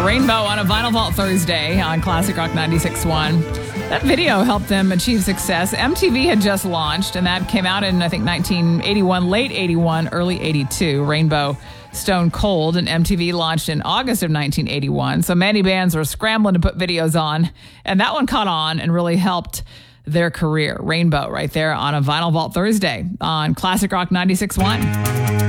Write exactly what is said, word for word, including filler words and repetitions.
Rainbow on a Vinyl Vault Thursday on Classic Rock ninety-six point one. That video helped them achieve success. M T V had just launched, and that came out in, I think, nineteen eighty-one, late eighty-one, early eighty-two. Rainbow Stone Cold, and M T V launched in August of nineteen eighty-one. So many bands were scrambling to put videos on, and that one caught on and really helped their career. Rainbow right there on a Vinyl Vault Thursday on Classic Rock ninety-six point one.